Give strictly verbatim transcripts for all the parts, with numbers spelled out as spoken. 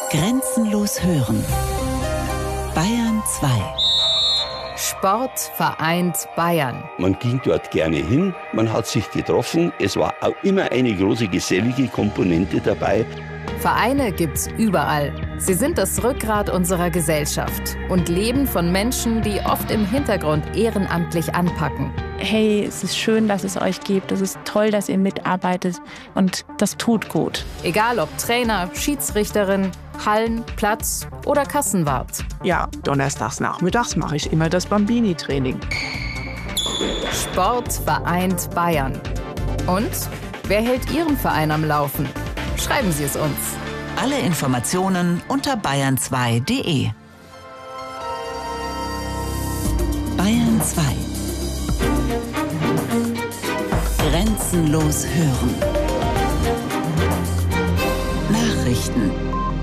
Grenzenlos hören. Bayern zwei. Sport vereint Bayern. Man ging dort gerne hin, man hat sich getroffen. Es war auch immer eine große gesellige Komponente dabei. Vereine gibt's überall. Sie sind das Rückgrat unserer Gesellschaft und leben von Menschen, die oft im Hintergrund ehrenamtlich anpacken. Hey, es ist schön, dass es euch gibt. Es ist toll, dass ihr mitarbeitet und das tut gut. Egal ob Trainer, Schiedsrichterin, Hallen, Platz oder Kassenwart. Ja, donnerstags nachmittags mache ich immer das Bambini-Training. Sport vereint Bayern. Und wer hält Ihren Verein am Laufen? Schreiben Sie es uns. Alle Informationen unter bayern zwei punkt de. Bayern zwei. Grenzenlos hören. Nachrichten.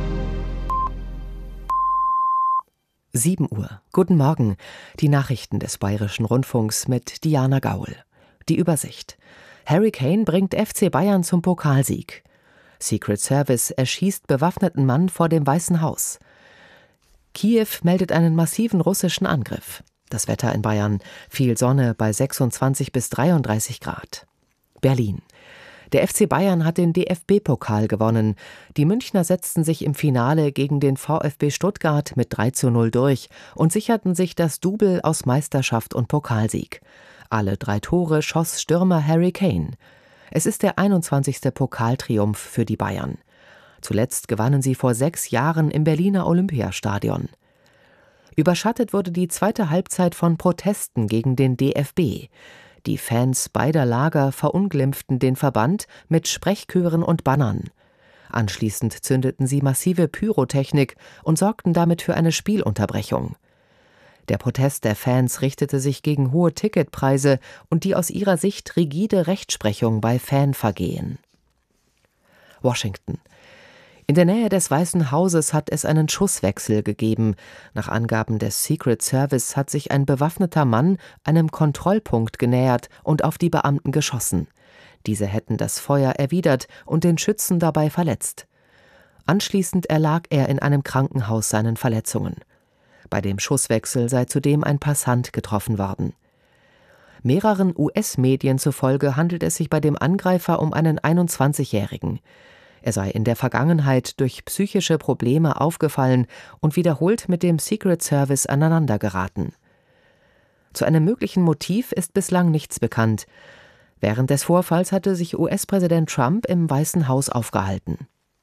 sieben Uhr. Guten Morgen. Die Nachrichten des Bayerischen Rundfunks mit Diana Gaul. Die Übersicht. Harry Kane bringt F C Bayern zum Pokalsieg. Secret Service erschießt bewaffneten Mann vor dem Weißen Haus. Kiew meldet einen massiven russischen Angriff. Das Wetter in Bayern: viel Sonne bei sechsundzwanzig bis dreiunddreißig Grad. Berlin. Der F C Bayern hat den D F B-Pokal gewonnen. Die Münchner setzten sich im Finale gegen den VfB Stuttgart mit drei zu null durch und sicherten sich das Double aus Meisterschaft und Pokalsieg. Alle drei Tore schoss Stürmer Harry Kane. Es ist der einundzwanzigste Pokaltriumph für die Bayern. Zuletzt gewannen sie vor sechs Jahren im Berliner Olympiastadion. Überschattet wurde die zweite Halbzeit von Protesten gegen den D F B. Die Fans beider Lager verunglimpften den Verband mit Sprechchören und Bannern. Anschließend zündeten sie massive Pyrotechnik und sorgten damit für eine Spielunterbrechung. Der Protest der Fans richtete sich gegen hohe Ticketpreise und die aus ihrer Sicht rigide Rechtsprechung bei Fanvergehen. Washington. In der Nähe des Weißen Hauses hat es einen Schusswechsel gegeben. Nach Angaben des Secret Service hat sich ein bewaffneter Mann einem Kontrollpunkt genähert und auf die Beamten geschossen. Diese hätten das Feuer erwidert und den Schützen dabei verletzt. Anschließend erlag er in einem Krankenhaus seinen Verletzungen. Bei dem Schusswechsel sei zudem ein Passant getroffen worden. Mehreren U S-Medien zufolge handelt es sich bei dem Angreifer um einen einundzwanzigjährigen. Er sei in der Vergangenheit durch psychische Probleme aufgefallen und wiederholt mit dem Secret Service aneinandergeraten. Zu einem möglichen Motiv ist bislang nichts bekannt. Während des Vorfalls hatte sich U S-Präsident Trump im Weißen Haus aufgehalten.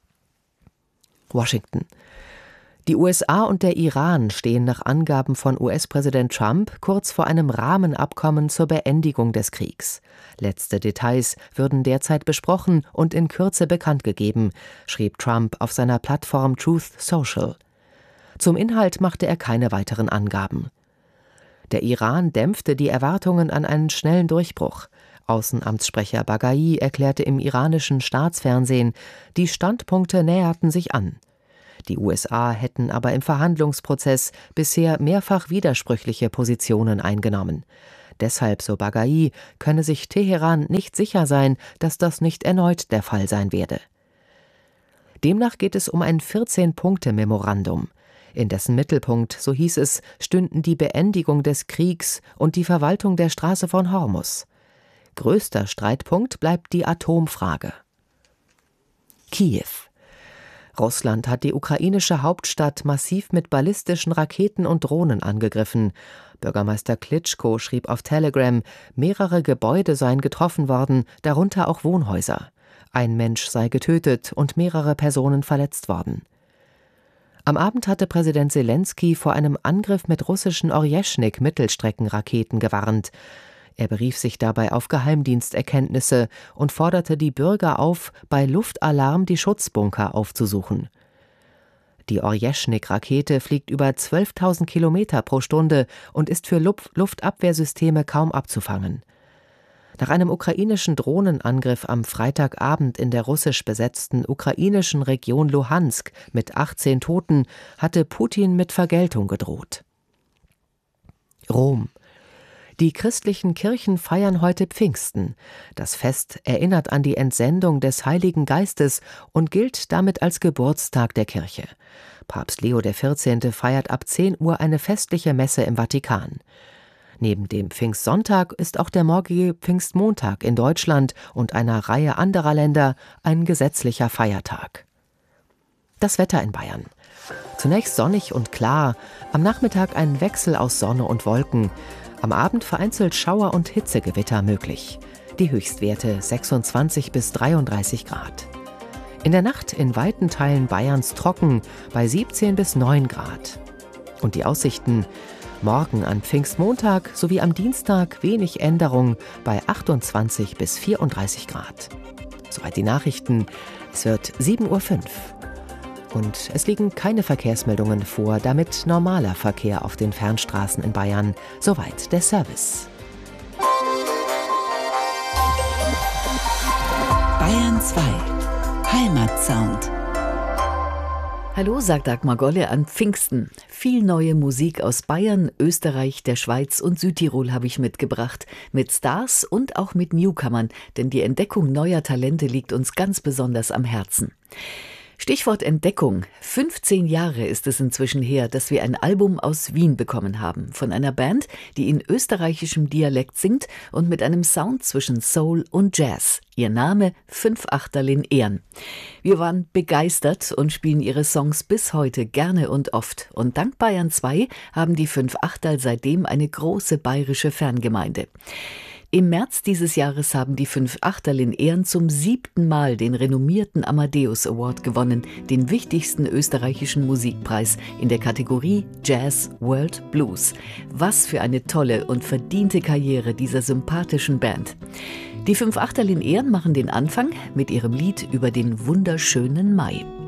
Washington. Die U S A und der Iran stehen nach Angaben von U S-Präsident Trump kurz vor einem Rahmenabkommen zur Beendigung des Kriegs. Letzte Details würden derzeit besprochen und in Kürze bekannt gegeben, schrieb Trump auf seiner Plattform Truth Social. Zum Inhalt machte er keine weiteren Angaben. Der Iran dämpfte die Erwartungen an einen schnellen Durchbruch. Außenamtssprecher Baghai erklärte im iranischen Staatsfernsehen, die Standpunkte näherten sich an. Die U S A hätten aber im Verhandlungsprozess bisher mehrfach widersprüchliche Positionen eingenommen. Deshalb, so Baghai, könne sich Teheran nicht sicher sein, dass das nicht erneut der Fall sein werde. Demnach geht es um ein vierzehn-Punkte-Memorandum. In dessen Mittelpunkt, so hieß es, stünden die Beendigung des Kriegs und die Verwaltung der Straße von Hormuz. Größter Streitpunkt bleibt die Atomfrage. Kiew. Russland hat die ukrainische Hauptstadt massiv mit ballistischen Raketen und Drohnen angegriffen. Bürgermeister Klitschko schrieb auf Telegram, mehrere Gebäude seien getroffen worden, darunter auch Wohnhäuser. Ein Mensch sei getötet und mehrere Personen verletzt worden. Am Abend hatte Präsident Selenskyj vor einem Angriff mit russischen Orjeschnik-Mittelstreckenraketen gewarnt. Er berief sich dabei auf Geheimdiensterkenntnisse und forderte die Bürger auf, bei Luftalarm die Schutzbunker aufzusuchen. Die Orjeschnik-Rakete fliegt über zwölftausend Kilometer pro Stunde und ist für Luftabwehrsysteme kaum abzufangen. Nach einem ukrainischen Drohnenangriff am Freitagabend in der russisch besetzten ukrainischen Region Luhansk mit achtzehn Toten hatte Putin mit Vergeltung gedroht. Rom. Die christlichen Kirchen feiern heute Pfingsten. Das Fest erinnert an die Entsendung des Heiligen Geistes und gilt damit als Geburtstag der Kirche. Papst Leo der vierzehnte feiert ab zehn Uhr eine festliche Messe im Vatikan. Neben dem Pfingstsonntag ist auch der morgige Pfingstmontag in Deutschland und einer Reihe anderer Länder ein gesetzlicher Feiertag. Das Wetter in Bayern. Zunächst sonnig und klar, am Nachmittag ein Wechsel aus Sonne und Wolken. Am Abend vereinzelt Schauer und Hitzegewitter möglich. Die Höchstwerte sechsundzwanzig bis dreiunddreißig Grad. In der Nacht in weiten Teilen Bayerns trocken bei siebzehn bis neun Grad. Und die Aussichten: morgen an Pfingstmontag sowie am Dienstag wenig Änderung bei achtundzwanzig bis vierunddreißig Grad. Soweit die Nachrichten. Es wird sieben Uhr fünf. Und es liegen keine Verkehrsmeldungen vor, damit normaler Verkehr auf den Fernstraßen in Bayern. Soweit der Service. Bayern zwei. Heimatsound. Hallo, sagt Dagmar Golle an Pfingsten. Viel neue Musik aus Bayern, Österreich, der Schweiz und Südtirol habe ich mitgebracht. Mit Stars und auch mit Newcomern, denn die Entdeckung neuer Talente liegt uns ganz besonders am Herzen. Stichwort Entdeckung. fünfzehn Jahre ist es inzwischen her, dass wir ein Album aus Wien bekommen haben. Von einer Band, die in österreichischem Dialekt singt und mit einem Sound zwischen Soul und Jazz. Ihr Name: Fünf Achterl in Ehren. Wir waren begeistert und spielen ihre Songs bis heute gerne und oft. Und dank Bayern zwei haben die Fünf Achterl seitdem eine große bayerische Fangemeinde. Im März dieses Jahres haben die Fünf Achterl in Ehren zum siebten Mal den renommierten Amadeus Award gewonnen, den wichtigsten österreichischen Musikpreis in der Kategorie Jazz World Blues. Was für eine tolle und verdiente Karriere dieser sympathischen Band. Die Fünf Achterl in Ehren machen den Anfang mit ihrem Lied über den wunderschönen Mai.